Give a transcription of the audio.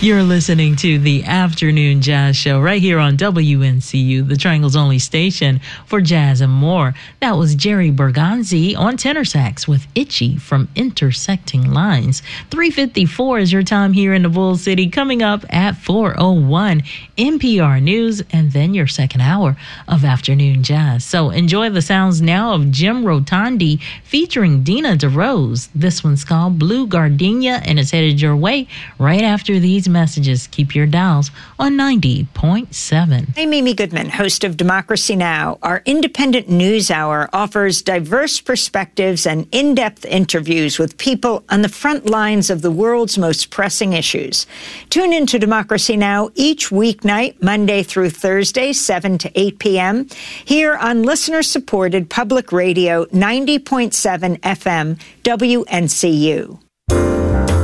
You're listening to the Afternoon Jazz Show right here on WNCU, the Triangle's only station for jazz and more. That was Jerry Bergonzi on tenor sax with Itchy from Intersecting Lines. 3:54 is your time here in the Bull City. Coming up at 4:01, NPR News, and then your second hour of Afternoon Jazz. So enjoy the sounds now of Jim Rotondi featuring Dina DeRose. This one's called Blue Gardenia, and it's headed your way right after these messages. Keep your dials on 90.7. I'm Amy Goodman, host of Democracy Now! Our independent news hour offers diverse perspectives and in-depth interviews with people on the front lines of the world's most pressing issues. Tune into Democracy Now! Each weeknight, Monday through Thursday, 7 to 8 p.m., here on listener-supported public radio 90.7 FM WNCU.